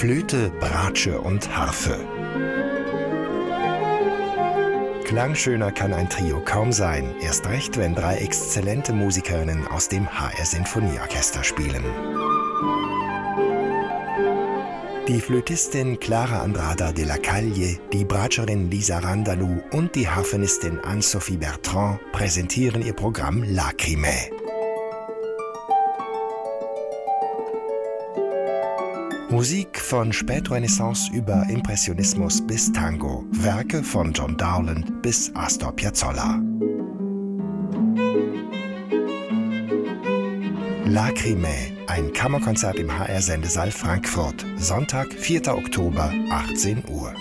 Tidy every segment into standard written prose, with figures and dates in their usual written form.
Flöte, Bratsche und Harfe. Klangschöner kann ein Trio kaum sein, erst recht, wenn 3 exzellente Musikerinnen aus dem HR Sinfonieorchester spielen. Die Flötistin Clara Andrada de la Calle, die Bratscherin Lisa Randalou und die Harfenistin Anne-Sophie Bertrand präsentieren ihr Programm Lacrimae. Musik von Spätrenaissance über Impressionismus bis Tango, Werke von John Dowland bis Astor Piazzolla. Lacrimae, ein Kammerkonzert im HR-Sendesaal Frankfurt, Sonntag, 4. Oktober, 18 Uhr.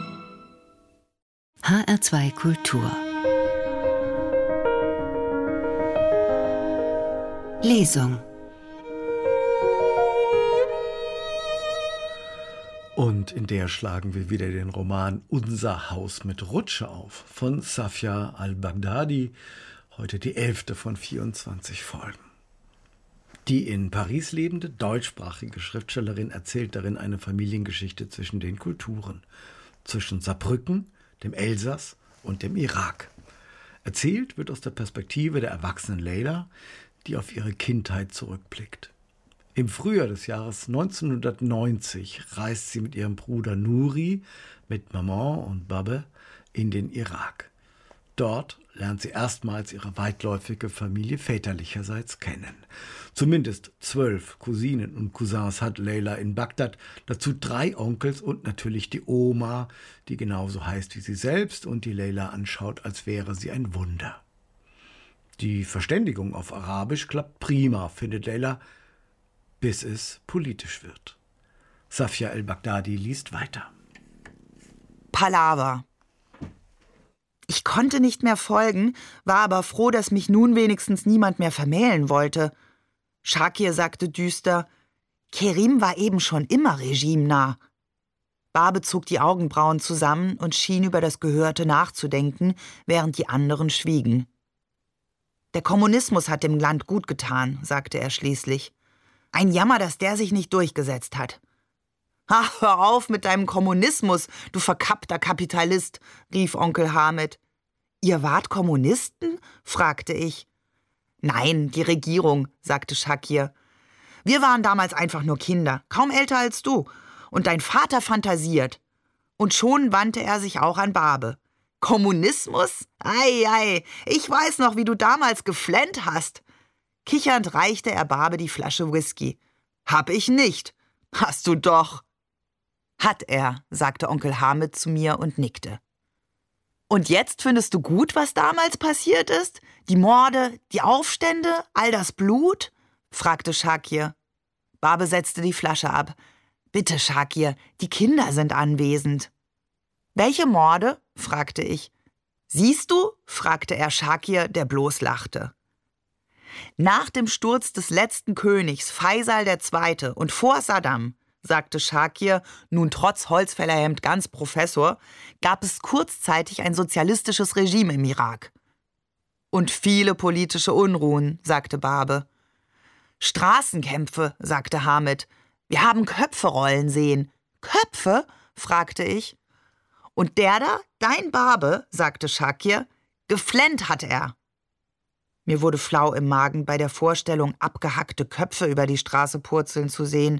HR2 Kultur. Lesung. Und in der schlagen wir wieder den Roman Unser Haus mit Rutsche auf von Safia al-Baghdadi, heute die 11. von 24 Folgen. Die in Paris lebende deutschsprachige Schriftstellerin erzählt darin eine Familiengeschichte zwischen den Kulturen, zwischen Saarbrücken, dem Elsass und dem Irak. Erzählt wird aus der Perspektive der erwachsenen Leila, die auf ihre Kindheit zurückblickt. Im Frühjahr des Jahres 1990 reist sie mit ihrem Bruder Nuri, mit Maman und Babbe in den Irak. Dort lernt sie erstmals ihre weitläufige Familie väterlicherseits kennen. Zumindest 12 Cousinen und Cousins hat Leila in Bagdad, dazu 3 Onkels und natürlich die Oma, die genauso heißt wie sie selbst und die Leila anschaut, als wäre sie ein Wunder. Die Verständigung auf Arabisch klappt prima, findet Leila, bis es politisch wird. Safia al-Baghdadi liest weiter. Palaver. Ich konnte nicht mehr folgen, war aber froh, dass mich nun wenigstens niemand mehr vermählen wollte. Shakir sagte düster, Kerim war eben schon immer regimenah. Babe zog die Augenbrauen zusammen und schien über das Gehörte nachzudenken, während die anderen schwiegen. Der Kommunismus hat dem Land gut getan, sagte er schließlich. Ein Jammer, dass der sich nicht durchgesetzt hat. »Ach, hör auf mit deinem Kommunismus, du verkappter Kapitalist«, rief Onkel Hamid. »Ihr wart Kommunisten?« fragte ich. »Nein, die Regierung«, sagte Shakir. »Wir waren damals einfach nur Kinder, kaum älter als du. Und dein Vater fantasiert.« Und schon wandte er sich auch an Babe. »Kommunismus? Ei, ich weiß noch, wie du damals geflennt hast.« Kichernd reichte er Babe die Flasche Whisky. »Hab ich nicht. Hast du doch.« »Hat er«, sagte Onkel Hamid zu mir und nickte. »Und jetzt findest du gut, was damals passiert ist? Die Morde, die Aufstände, all das Blut?« fragte Shakir. Babe setzte die Flasche ab. »Bitte, Shakir, die Kinder sind anwesend.« »Welche Morde?« fragte ich. »Siehst du?« fragte er Shakir, der bloß lachte. »Nach dem Sturz des letzten Königs, Faisal II. Und vor Saddam«, sagte Shakir, nun trotz Holzfällerhemd ganz Professor, gab es kurzzeitig ein sozialistisches Regime im Irak. »Und viele politische Unruhen«, sagte Babe. »Straßenkämpfe«, sagte Hamid. »Wir haben Köpfe rollen sehen.« »Köpfe?« fragte ich. »Und der da, dein Babe«, sagte Shakir, »geflennt hat er.« Mir wurde flau im Magen bei der Vorstellung, abgehackte Köpfe über die Straße purzeln zu sehen.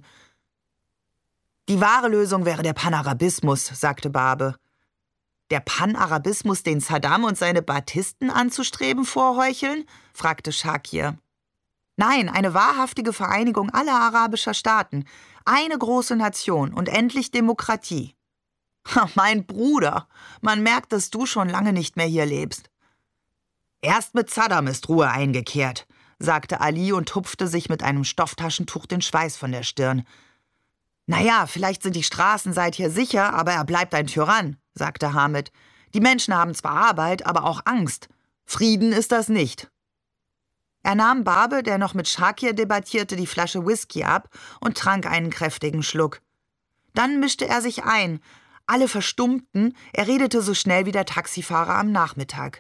»Die wahre Lösung wäre der Panarabismus«, sagte Babe. »Der Panarabismus, den Saddam und seine Ba'athisten anzustreben vorheucheln?« fragte Shakir. »Nein, eine wahrhaftige Vereinigung aller arabischer Staaten, eine große Nation und endlich Demokratie.« »Mein Bruder, man merkt, dass du schon lange nicht mehr hier lebst.« »Erst mit Saddam ist Ruhe eingekehrt«, sagte Ali und tupfte sich mit einem Stofftaschentuch den Schweiß von der Stirn. »Naja, vielleicht sind die Straßen seither sicher, aber er bleibt ein Tyrann«, sagte Hamid. »Die Menschen haben zwar Arbeit, aber auch Angst. Frieden ist das nicht.« Er nahm Babe, der noch mit Shakir debattierte, die Flasche Whisky ab und trank einen kräftigen Schluck. Dann mischte er sich ein. Alle verstummten, er redete so schnell wie der Taxifahrer am Nachmittag.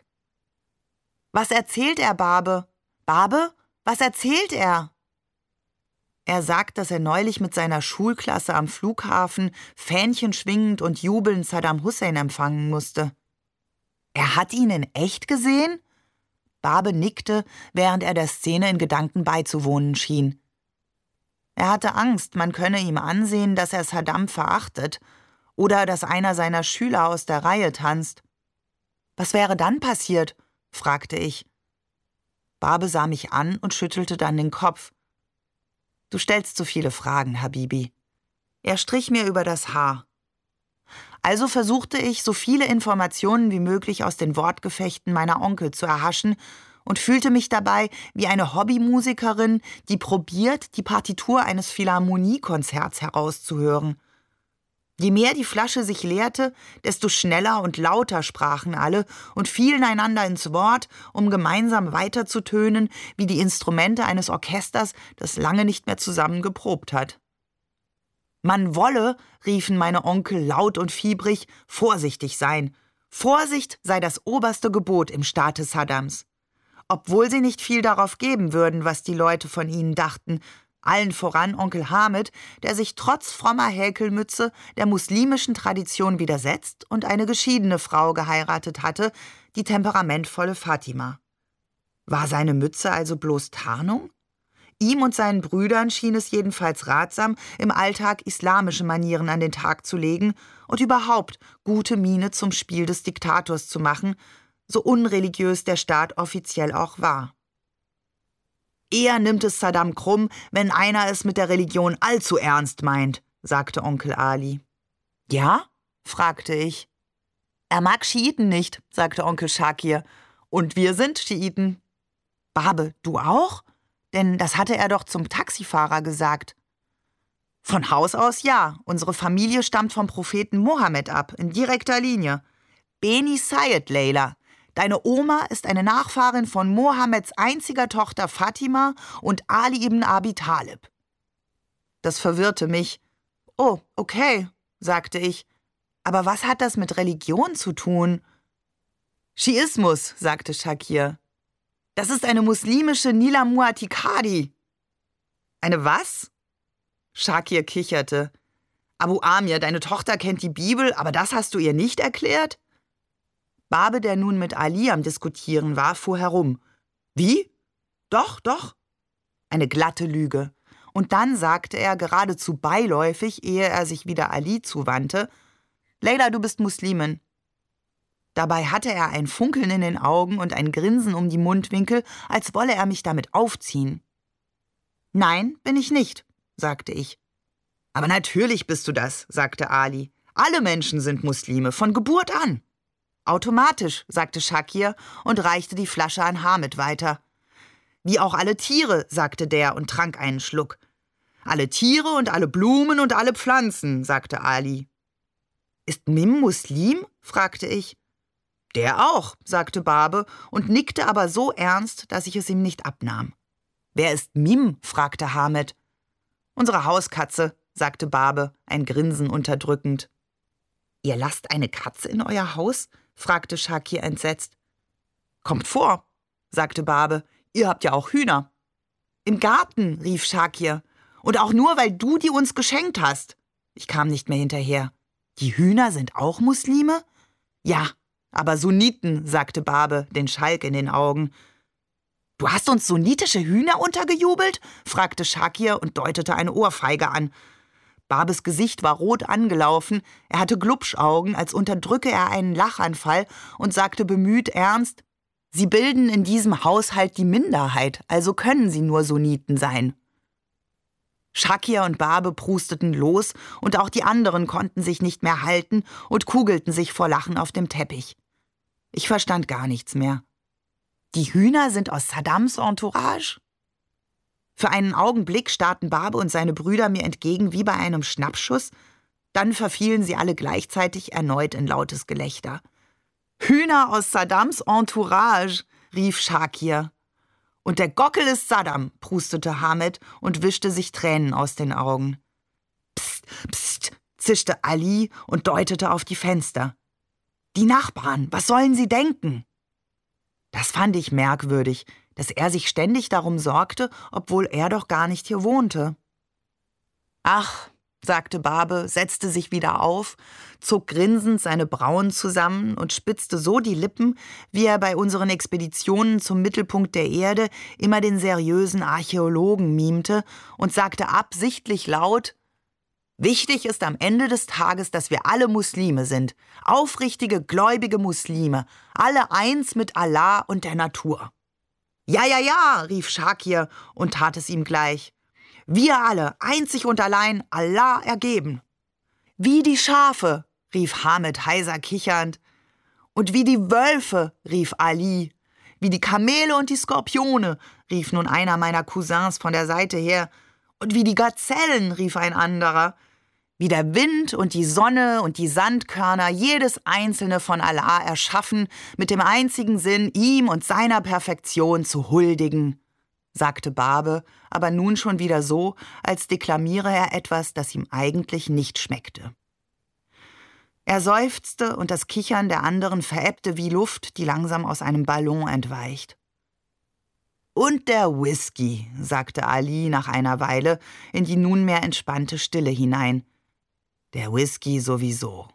»Was erzählt er, Babe? Babe, was erzählt er?« Er sagt, dass er neulich mit seiner Schulklasse am Flughafen Fähnchen schwingend und jubelnd Saddam Hussein empfangen musste. Er hat ihn in echt gesehen? Barbe nickte, während er der Szene in Gedanken beizuwohnen schien. Er hatte Angst, man könne ihm ansehen, dass er Saddam verachtet oder dass einer seiner Schüler aus der Reihe tanzt. Was wäre dann passiert? Fragte ich. Barbe sah mich an und schüttelte dann den Kopf. Du stellst zu viele Fragen, Habibi. Er strich mir über das Haar. Also versuchte ich, so viele Informationen wie möglich aus den Wortgefechten meiner Onkel zu erhaschen und fühlte mich dabei wie eine Hobbymusikerin, die probiert, die Partitur eines Philharmoniekonzerts herauszuhören. Je mehr die Flasche sich leerte, desto schneller und lauter sprachen alle und fielen einander ins Wort, um gemeinsam weiterzutönen, wie die Instrumente eines Orchesters, das lange nicht mehr zusammen geprobt hat. Man wolle, riefen meine Onkel laut und fiebrig, vorsichtig sein. Vorsicht sei das oberste Gebot im Staate Saddams. Obwohl sie nicht viel darauf geben würden, was die Leute von ihnen dachten, allen voran Onkel Hamid, der sich trotz frommer Häkelmütze der muslimischen Tradition widersetzt und eine geschiedene Frau geheiratet hatte, die temperamentvolle Fatima. War seine Mütze also bloß Tarnung? Ihm und seinen Brüdern schien es jedenfalls ratsam, im Alltag islamische Manieren an den Tag zu legen und überhaupt gute Miene zum Spiel des Diktators zu machen, so unreligiös der Staat offiziell auch war. Eher nimmt es Saddam krumm, wenn einer es mit der Religion allzu ernst meint, sagte Onkel Ali. Ja? Fragte ich. Er mag Schiiten nicht, sagte Onkel Shakir. Und wir sind Schiiten. Barbe, du auch? Denn das hatte er doch zum Taxifahrer gesagt. Von Haus aus ja. Unsere Familie stammt vom Propheten Mohammed ab, in direkter Linie. Beni Sayed, Leila. Deine Oma ist eine Nachfahrin von Mohammeds einziger Tochter Fatima und Ali ibn Abi Talib. Das verwirrte mich. Oh, okay, sagte ich. Aber was hat das mit Religion zu tun? Schiismus, sagte Shakir. Das ist eine muslimische Nila Mu'atikadi. Eine was? Shakir kicherte. Abu Amir, deine Tochter kennt die Bibel, aber das hast du ihr nicht erklärt? Barbe, der nun mit Ali am Diskutieren war, fuhr herum. Wie? Doch, doch. Eine glatte Lüge. Und dann sagte er geradezu beiläufig, ehe er sich wieder Ali zuwandte, Leila, du bist Muslimin. Dabei hatte er ein Funkeln in den Augen und ein Grinsen um die Mundwinkel, als wolle er mich damit aufziehen. Nein, bin ich nicht, sagte ich. Aber natürlich bist du das, sagte Ali. Alle Menschen sind Muslime, von Geburt an. Automatisch, sagte Shakir und reichte die Flasche an Hamid weiter. Wie auch alle Tiere, sagte der und trank einen Schluck. Alle Tiere und alle Blumen und alle Pflanzen, sagte Ali. Ist Mim Muslim? Fragte ich. Der auch, sagte Barbe und nickte aber so ernst, dass ich es ihm nicht abnahm. Wer ist Mim? Fragte Hamid. Unsere Hauskatze, sagte Barbe, ein Grinsen unterdrückend. Ihr lasst eine Katze in euer Haus? Fragte Shakir entsetzt. Kommt vor, sagte Barbe, ihr habt ja auch Hühner. Im Garten, rief Shakir. Und auch nur, weil du die uns geschenkt hast. Ich kam nicht mehr hinterher. Die Hühner sind auch Muslime? Ja, aber Sunniten, sagte Barbe, den Schalk in den Augen. Du hast uns sunnitische Hühner untergejubelt? Fragte Shakir und deutete eine Ohrfeige an. Barbes Gesicht war rot angelaufen, er hatte Glubschaugen, als unterdrücke er einen Lachanfall und sagte bemüht ernst, Sie bilden in diesem Haushalt die Minderheit, also können sie nur Sunniten sein. Shakir und Barbe prusteten los und auch die anderen konnten sich nicht mehr halten und kugelten sich vor Lachen auf dem Teppich. Ich verstand gar nichts mehr. Die Hühner sind aus Saddams Entourage? Für einen Augenblick starrten Barbe und seine Brüder mir entgegen wie bei einem Schnappschuss, dann verfielen sie alle gleichzeitig erneut in lautes Gelächter. »Hühner aus Saddams Entourage«, rief Shakir. »Und der Gockel ist Saddam«, prustete Hamid und wischte sich Tränen aus den Augen. »Psst, psst«, zischte Ali und deutete auf die Fenster. »Die Nachbarn, was sollen sie denken?« Das fand ich merkwürdig, dass er sich ständig darum sorgte, obwohl er doch gar nicht hier wohnte. »Ach«, sagte Barbe, setzte sich wieder auf, zog grinsend seine Brauen zusammen und spitzte so die Lippen, wie er bei unseren Expeditionen zum Mittelpunkt der Erde immer den seriösen Archäologen mimte und sagte absichtlich laut: »Wichtig ist am Ende des Tages, dass wir alle Muslime sind, aufrichtige, gläubige Muslime, alle eins mit Allah und der Natur.« »Ja, ja, ja«, rief Schakir und tat es ihm gleich. »Wir alle, einzig und allein, Allah ergeben.« »Wie die Schafe«, rief Hamid heiser kichernd. »Und wie die Wölfe«, rief Ali. »Wie die Kamele und die Skorpione«, rief nun einer meiner Cousins von der Seite her. »Und wie die Gazellen«, rief ein anderer. »Wie der Wind und die Sonne und die Sandkörner, jedes einzelne von Allah erschaffen, mit dem einzigen Sinn, ihm und seiner Perfektion zu huldigen«, sagte Barbe, aber nun schon wieder so, als deklamiere er etwas, das ihm eigentlich nicht schmeckte. Er seufzte und das Kichern der anderen verebbte wie Luft, die langsam aus einem Ballon entweicht. »Und der Whisky«, sagte Ali nach einer Weile in die nunmehr entspannte Stille hinein. »Der Whisky sowieso.«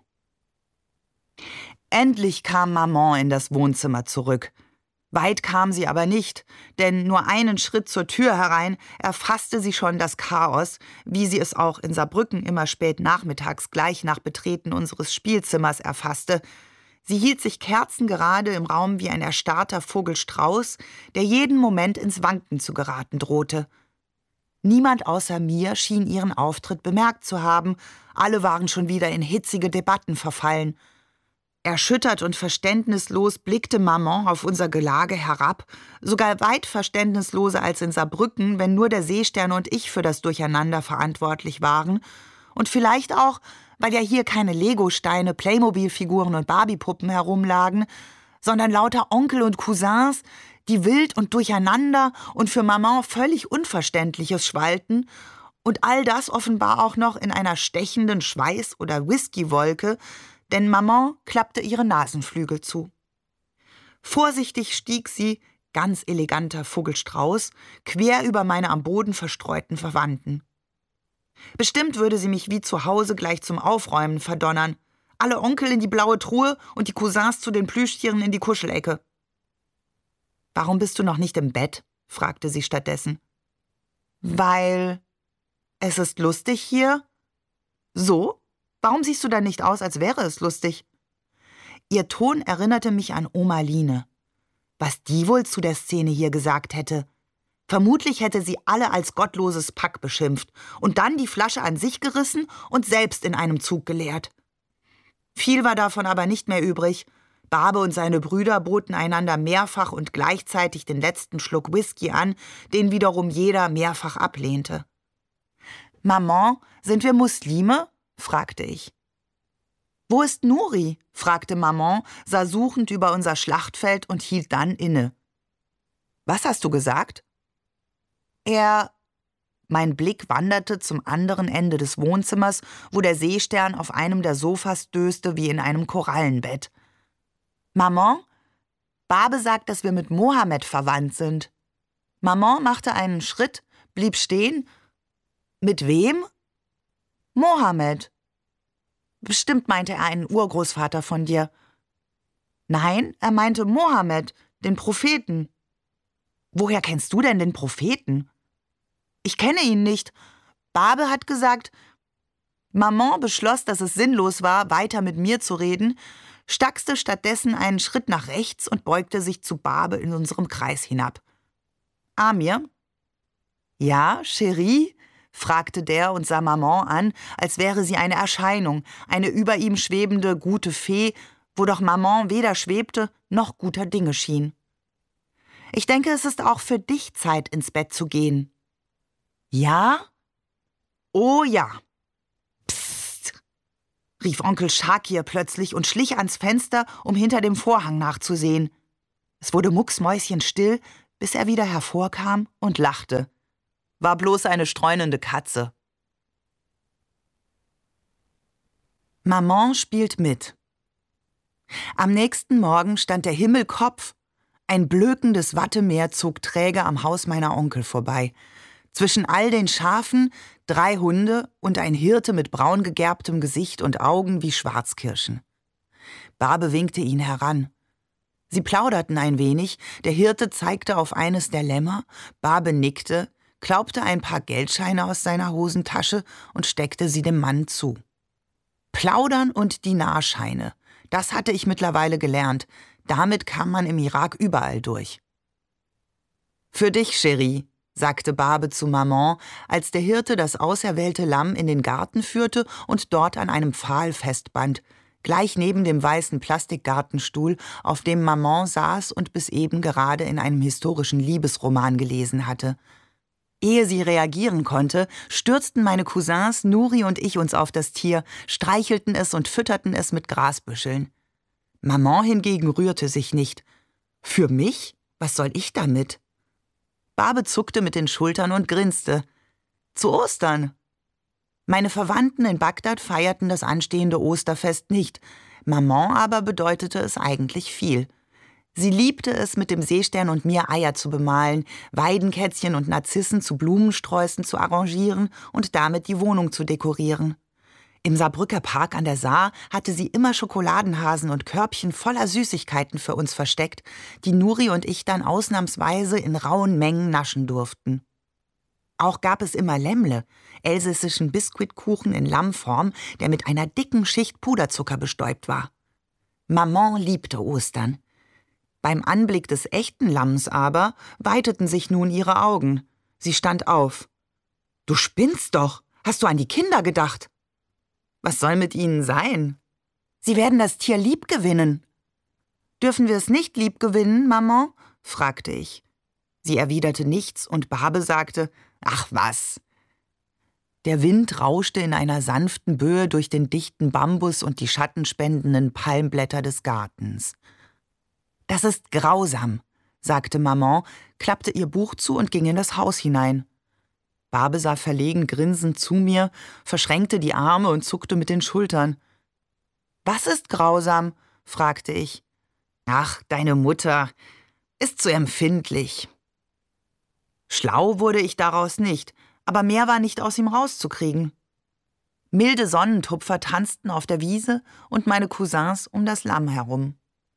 Endlich kam Maman in das Wohnzimmer zurück. Weit kam sie aber nicht, denn nur einen Schritt zur Tür herein erfasste sie schon das Chaos, wie sie es auch in Saarbrücken immer spät nachmittags gleich nach Betreten unseres Spielzimmers erfasste. Sie hielt sich kerzengerade im Raum wie ein erstarrter Vogelstrauß, der jeden Moment ins Wanken zu geraten drohte. Niemand außer mir schien ihren Auftritt bemerkt zu haben, alle waren schon wieder in hitzige Debatten verfallen. Erschüttert und verständnislos blickte Maman auf unser Gelage herab, sogar weit verständnisloser als in Saarbrücken, wenn nur der Seestern und ich für das Durcheinander verantwortlich waren. Und vielleicht auch, weil ja hier keine Legosteine, Playmobil-Figuren und Barbiepuppen herumlagen, sondern lauter Onkel und Cousins, die wild und durcheinander und für Maman völlig Unverständliches schwalten, und all das offenbar auch noch in einer stechenden Schweiß- oder Whiskywolke, denn Maman klappte ihre Nasenflügel zu. Vorsichtig stieg sie, ganz eleganter Vogelstrauß, quer über meine am Boden verstreuten Verwandten. Bestimmt würde sie mich wie zu Hause gleich zum Aufräumen verdonnern. Alle Onkel in die blaue Truhe und die Cousins zu den Plüschtieren in die Kuschelecke. »Warum bist du noch nicht im Bett?« fragte sie stattdessen. »Weil es ist lustig hier.« »So? Warum siehst du dann nicht aus, als wäre es lustig?« Ihr Ton erinnerte mich an Oma Line. Was die wohl zu der Szene hier gesagt hätte. Vermutlich hätte sie alle als gottloses Pack beschimpft und dann die Flasche an sich gerissen und selbst in einem Zug geleert. Viel war davon aber nicht mehr übrig. Barbe und seine Brüder boten einander mehrfach und gleichzeitig den letzten Schluck Whisky an, den wiederum jeder mehrfach ablehnte. »Maman, sind wir Muslime?« fragte ich. »Wo ist Nuri?« fragte Maman, sah suchend über unser Schlachtfeld und hielt dann inne. »Was hast du gesagt?« Mein Blick wanderte zum anderen Ende des Wohnzimmers, wo der Seestern auf einem der Sofas döste wie in einem Korallenbett. »Maman, Barbe sagt, dass wir mit Mohammed verwandt sind.« Maman machte einen Schritt, blieb stehen. »Mit wem?« »Mohammed.« »Bestimmt meinte er einen Urgroßvater von dir.« »Nein, er meinte Mohammed, den Propheten.« »Woher kennst du denn den Propheten?« »Ich kenne ihn nicht. Barbe hat gesagt.« Maman beschloss, dass es sinnlos war, weiter mit mir zu reden, stackste stattdessen einen Schritt nach rechts und beugte sich zu Barbe in unserem Kreis hinab. »Amir?« »Ja, Chérie?« fragte der und sah Maman an, als wäre sie eine Erscheinung, eine über ihm schwebende gute Fee, wo doch Maman weder schwebte noch guter Dinge schien. »Ich denke, es ist auch für dich Zeit, ins Bett zu gehen.« »Ja?« »Oh ja.« »Psst«, rief Onkel Schakir plötzlich und schlich ans Fenster, um hinter dem Vorhang nachzusehen. Es wurde mucksmäuschenstill, bis er wieder hervorkam und lachte. War bloß eine streunende Katze. Maman spielt mit. Am nächsten Morgen stand der Himmel Kopf. Ein blökendes Wattemeer zog träge am Haus meiner Onkel vorbei. Zwischen all den Schafen 3 Hunde und ein Hirte mit braun gegerbtem Gesicht und Augen wie Schwarzkirschen. Barbe winkte ihn heran. Sie plauderten ein wenig, der Hirte zeigte auf eines der Lämmer, Barbe nickte, klaubte ein paar Geldscheine aus seiner Hosentasche und steckte sie dem Mann zu. Plaudern und Dinarscheine, das hatte ich mittlerweile gelernt, damit kam man im Irak überall durch. »Für dich, Chérie«, sagte Barbe zu Maman, als der Hirte das auserwählte Lamm in den Garten führte und dort an einem Pfahl festband, gleich neben dem weißen Plastikgartenstuhl, auf dem Maman saß und bis eben gerade in einem historischen Liebesroman gelesen hatte. Ehe sie reagieren konnte, stürzten meine Cousins Nuri und ich uns auf das Tier, streichelten es und fütterten es mit Grasbüscheln. Maman hingegen rührte sich nicht. »Für mich? Was soll ich damit?« Barbe zuckte mit den Schultern und grinste. »Zu Ostern!« Meine Verwandten in Bagdad feierten das anstehende Osterfest nicht. Maman aber bedeutete es eigentlich viel. Sie liebte es, mit dem Seestern und mir Eier zu bemalen, Weidenkätzchen und Narzissen zu Blumensträußen zu arrangieren und damit die Wohnung zu dekorieren. Im Saarbrücker Park an der Saar hatte sie immer Schokoladenhasen und Körbchen voller Süßigkeiten für uns versteckt, die Nuri und ich dann ausnahmsweise in rauen Mengen naschen durften. Auch gab es immer Lämmle, elsässischen Biskuitkuchen in Lammform, der mit einer dicken Schicht Puderzucker bestäubt war. Maman liebte Ostern. Beim Anblick des echten Lamms aber weiteten sich nun ihre Augen. Sie stand auf. »Du spinnst doch! Hast du an die Kinder gedacht?« »Was soll mit ihnen sein?« »Sie werden das Tier lieb gewinnen.« »Dürfen wir es nicht lieb gewinnen, Maman?« fragte ich. Sie erwiderte nichts und Barbe sagte, »Ach was!« Der Wind rauschte in einer sanften Böe durch den dichten Bambus und die schattenspendenden Palmblätter des Gartens. »Das ist grausam«, sagte Maman, klappte ihr Buch zu und ging in das Haus hinein. Barbe sah verlegen grinsend zu mir, verschränkte die Arme und zuckte mit den Schultern. »Was ist grausam?« fragte ich. »Ach, deine Mutter ist zu empfindlich.« Schlau wurde ich daraus nicht, aber mehr war nicht aus ihm rauszukriegen. Milde Sonnentupfer tanzten auf der Wiese und meine Cousins um das Lamm herum.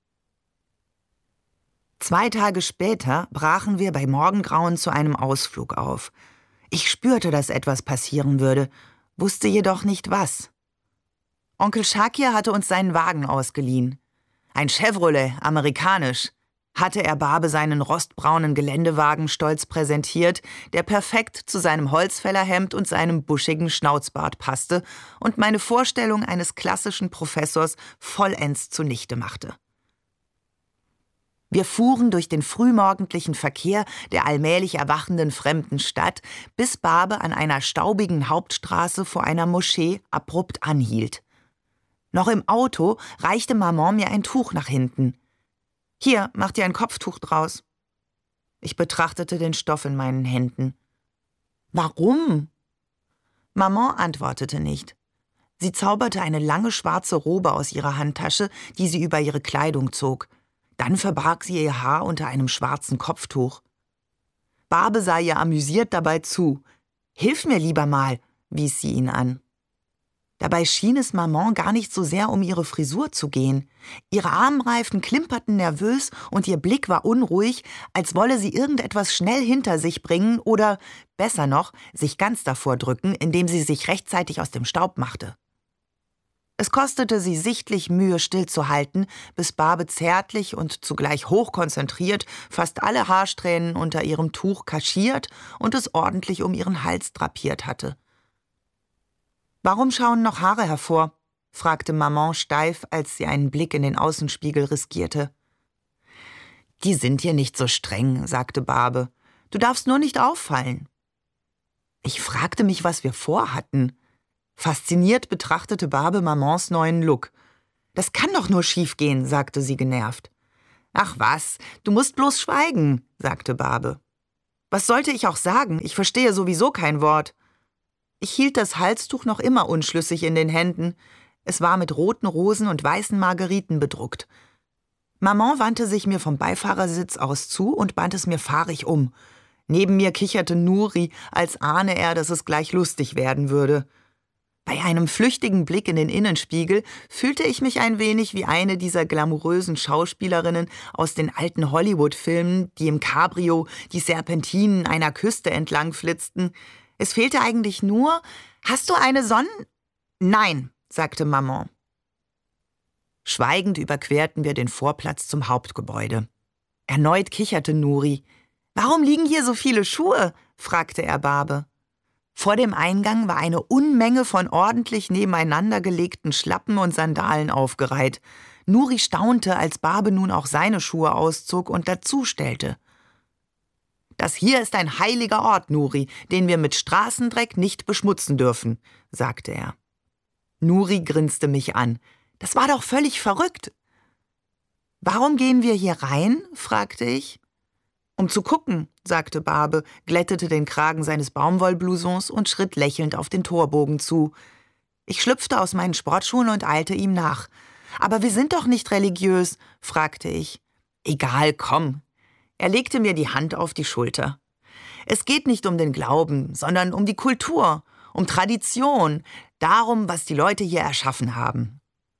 2 Tage später brachen wir bei Morgengrauen zu einem Ausflug auf. Ich spürte, dass etwas passieren würde, wusste jedoch nicht was. Onkel Shakir hatte uns seinen Wagen ausgeliehen. Ein Chevrolet, amerikanisch, hatte er Barbe seinen rostbraunen Geländewagen stolz präsentiert, der perfekt zu seinem Holzfällerhemd und seinem buschigen Schnauzbart passte und meine Vorstellung eines klassischen Professors vollends zunichte machte. Wir fuhren durch den frühmorgendlichen Verkehr der allmählich erwachenden fremden Stadt, bis Barbe an einer staubigen Hauptstraße vor einer Moschee abrupt anhielt. Noch im Auto reichte Maman mir ein Tuch nach hinten. »Hier, mach dir ein Kopftuch draus.« Ich betrachtete den Stoff in meinen Händen. »Warum?« Maman antwortete nicht. Sie zauberte eine lange schwarze Robe aus ihrer Handtasche, die sie über ihre Kleidung zog. Dann verbarg sie ihr Haar unter einem schwarzen Kopftuch. Barbe sah ihr amüsiert dabei zu. »Hilf mir lieber mal«, wies sie ihn an. Dabei schien es Maman gar nicht so sehr um ihre Frisur zu gehen. Ihre Armreifen klimperten nervös und ihr Blick war unruhig, als wolle sie irgendetwas schnell hinter sich bringen oder, besser noch, sich ganz davor drücken, indem sie sich rechtzeitig aus dem Staub machte. Es kostete sie sichtlich Mühe, stillzuhalten, bis Barbe zärtlich und zugleich hochkonzentriert fast alle Haarsträhnen unter ihrem Tuch kaschiert und es ordentlich um ihren Hals drapiert hatte. »Warum schauen noch Haare hervor?« fragte Maman steif, als sie einen Blick in den Außenspiegel riskierte. »Die sind hier nicht so streng«, sagte Barbe. »Du darfst nur nicht auffallen.« Ich fragte mich, was wir vorhatten. Fasziniert betrachtete Barbe Mamans neuen Look. »Das kann doch nur schiefgehen«, sagte sie genervt. »Ach was, du musst bloß schweigen«, sagte Barbe. »Was sollte ich auch sagen? Ich verstehe sowieso kein Wort.« Ich hielt das Halstuch noch immer unschlüssig in den Händen. Es war mit roten Rosen und weißen Margeriten bedruckt. Maman wandte sich mir vom Beifahrersitz aus zu und band es mir fahrig um. Neben mir kicherte Nuri, als ahne er, dass es gleich lustig werden würde. Bei einem flüchtigen Blick in den Innenspiegel fühlte ich mich ein wenig wie eine dieser glamourösen Schauspielerinnen aus den alten Hollywood-Filmen, die im Cabrio die Serpentinen einer Küste entlang flitzten. Es fehlte eigentlich nur: »Hast du eine »Nein«, sagte Maman. Schweigend überquerten wir den Vorplatz zum Hauptgebäude. Erneut kicherte Nuri. »Warum liegen hier so viele Schuhe?« fragte er Barbe. Vor dem Eingang war eine Unmenge von ordentlich nebeneinander gelegten Schlappen und Sandalen aufgereiht. Nuri staunte, als Barbe nun auch seine Schuhe auszog und dazustellte. »Das hier ist ein heiliger Ort, Nuri, den wir mit Straßendreck nicht beschmutzen dürfen«, sagte er. Nuri grinste mich an. »Das war doch völlig verrückt.« »Warum gehen wir hier rein?« fragte ich. »Um zu gucken«, sagte Barbe, glättete den Kragen seines Baumwollblousons und schritt lächelnd auf den Torbogen zu. Ich schlüpfte aus meinen Sportschuhen und eilte ihm nach. »Aber wir sind doch nicht religiös«, fragte ich. »Egal, komm.« Er legte mir die Hand auf die Schulter. »Es geht nicht um den Glauben, sondern um die Kultur, um Tradition, darum, was die Leute hier erschaffen haben.«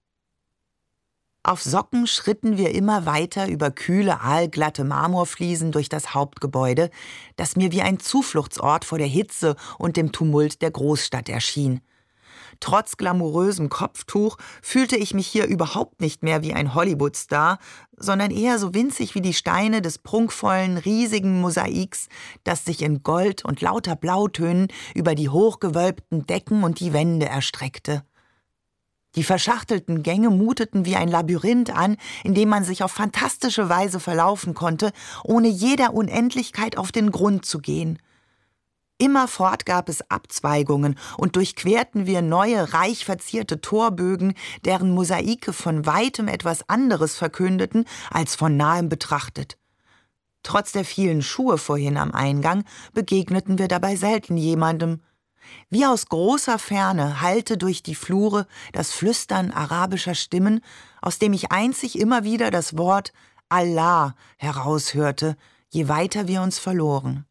Auf Socken schritten wir immer weiter über kühle, aalglatte Marmorfliesen durch das Hauptgebäude, das mir wie ein Zufluchtsort vor der Hitze und dem Tumult der Großstadt erschien. Trotz glamourösem Kopftuch fühlte ich mich hier überhaupt nicht mehr wie ein Hollywood-Star, sondern eher so winzig wie die Steine des prunkvollen, riesigen Mosaiks, das sich in Gold und lauter Blautönen über die hochgewölbten Decken und die Wände erstreckte. Die verschachtelten Gänge muteten wie ein Labyrinth an, in dem man sich auf fantastische Weise verlaufen konnte, ohne jeder Unendlichkeit auf den Grund zu gehen. Immerfort gab es Abzweigungen und durchquerten wir neue, reich verzierte Torbögen, deren Mosaike von weitem etwas anderes verkündeten, als von nahem betrachtet. Trotz der vielen Schuhe vorhin am Eingang begegneten wir dabei selten jemandem. Wie aus großer Ferne hallte durch die Flure das Flüstern arabischer Stimmen, aus dem ich einzig immer wieder das Wort Allah heraushörte, je weiter wir uns verloren.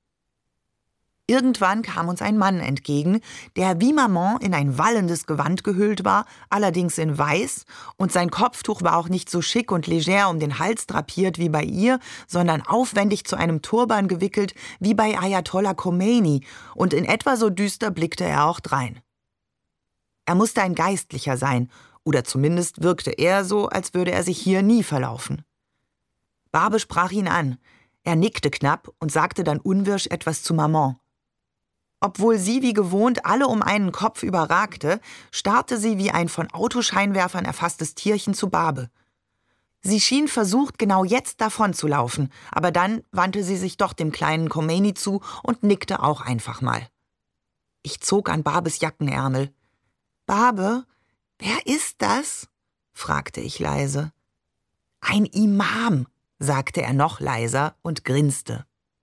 Irgendwann kam uns ein Mann entgegen, der wie Maman in ein wallendes Gewand gehüllt war, allerdings in Weiß, und sein Kopftuch war auch nicht so schick und leger um den Hals drapiert wie bei ihr, sondern aufwendig zu einem Turban gewickelt wie bei Ayatollah Khomeini, und in etwa so düster blickte er auch drein. Er musste ein Geistlicher sein, oder zumindest wirkte er so, als würde er sich hier nie verlaufen. Barbe sprach ihn an. Er nickte knapp und sagte dann unwirsch etwas zu Maman. Obwohl sie wie gewohnt alle um einen Kopf überragte, starrte sie wie ein von Autoscheinwerfern erfasstes Tierchen zu Barbe. Sie schien versucht, genau jetzt davonzulaufen, aber dann wandte sie sich doch dem kleinen Khomeini zu und nickte auch einfach mal. Ich zog an Barbes Jackenärmel. »Barbe, wer ist das?« fragte ich leise. »Ein Imam«, sagte er noch leiser und grinste.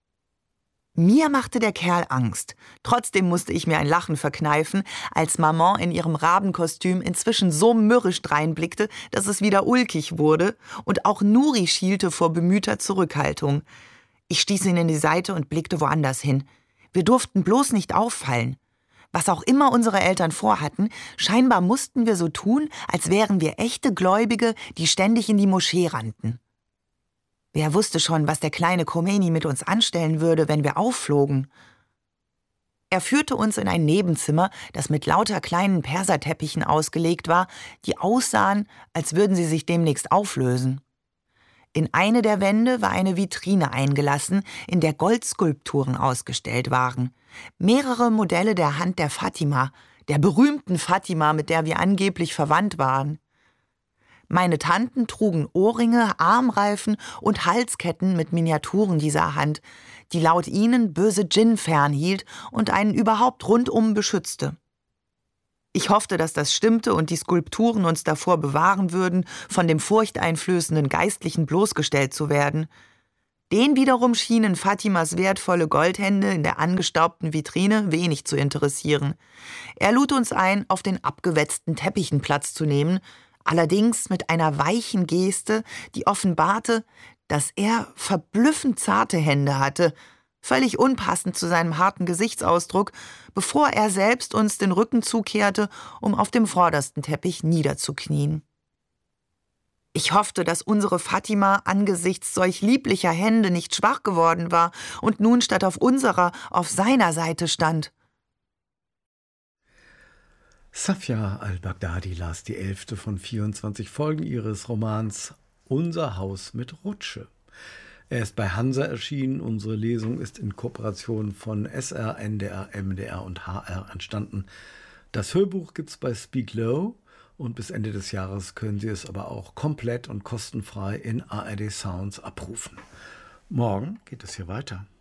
Mir machte der Kerl Angst. Trotzdem musste ich mir ein Lachen verkneifen, als Maman in ihrem Rabenkostüm inzwischen so mürrisch dreinblickte, dass es wieder ulkig wurde, und auch Nuri schielte vor bemühter Zurückhaltung. Ich stieß ihn in die Seite und blickte woanders hin. Wir durften bloß nicht auffallen. Was auch immer unsere Eltern vorhatten, scheinbar mussten wir so tun, als wären wir echte Gläubige, die ständig in die Moschee rannten. Wer wusste schon, was der kleine Khomeini mit uns anstellen würde, wenn wir aufflogen? Er führte uns in ein Nebenzimmer, das mit lauter kleinen Perserteppichen ausgelegt war, die aussahen, als würden sie sich demnächst auflösen. In eine der Wände war eine Vitrine eingelassen, in der Goldskulpturen ausgestellt waren. Mehrere Modelle der Hand der Fatima, der berühmten Fatima, mit der wir angeblich verwandt waren. Meine Tanten trugen Ohrringe, Armreifen und Halsketten mit Miniaturen dieser Hand, die laut ihnen böse Djinn fernhielt und einen überhaupt rundum beschützte. Ich hoffte, dass das stimmte und die Skulpturen uns davor bewahren würden, von dem furchteinflößenden Geistlichen bloßgestellt zu werden. Den wiederum schienen Fatimas wertvolle Goldhände in der angestaubten Vitrine wenig zu interessieren. Er lud uns ein, auf den abgewetzten Teppichen Platz zu nehmen, allerdings mit einer weichen Geste, die offenbarte, dass er verblüffend zarte Hände hatte, völlig unpassend zu seinem harten Gesichtsausdruck, bevor er selbst uns den Rücken zukehrte, um auf dem vordersten Teppich niederzuknien. Ich hoffte, dass unsere Fatima angesichts solch lieblicher Hände nicht schwach geworden war und nun statt auf unserer auf seiner Seite stand. Safia al-Baghdadi las die 11. von 24 Folgen ihres Romans Unser Haus mit Rutsche. Er ist bei Hansa erschienen. Unsere Lesung ist in Kooperation von SR, NDR, MDR und HR entstanden. Das Hörbuch gibt's bei Speak Low und bis Ende des Jahres können Sie es aber auch komplett und kostenfrei in ARD Sounds abrufen. Morgen geht es hier weiter.